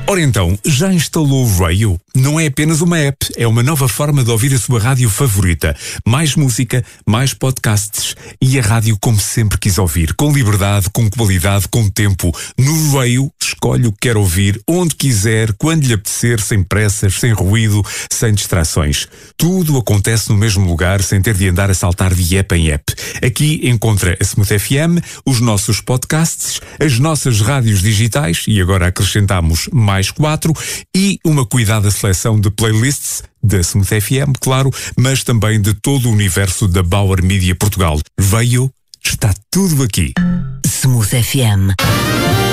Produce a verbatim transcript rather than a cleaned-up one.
Ora então, já instalou o Raio? Não é apenas uma app, é uma nova forma de ouvir a sua rádio favorita. Mais música, mais podcasts e a rádio como sempre quis ouvir. Com liberdade, com qualidade, com tempo. No Raio, escolhe o que quer ouvir, onde quiser, quando lhe apetecer, sem pressas, sem ruído, sem distrações. Tudo acontece no mesmo lugar, sem ter de andar a saltar de app em app. Aqui encontra a Smooth F M, os nossos podcasts, as nossas rádios digitais, e agora acrescentamos mais quatro, e uma cuidada seleção de playlists da Smooth F M, claro, mas também de todo o universo da Bauer Media Portugal. Veio, está tudo aqui. Smooth F M.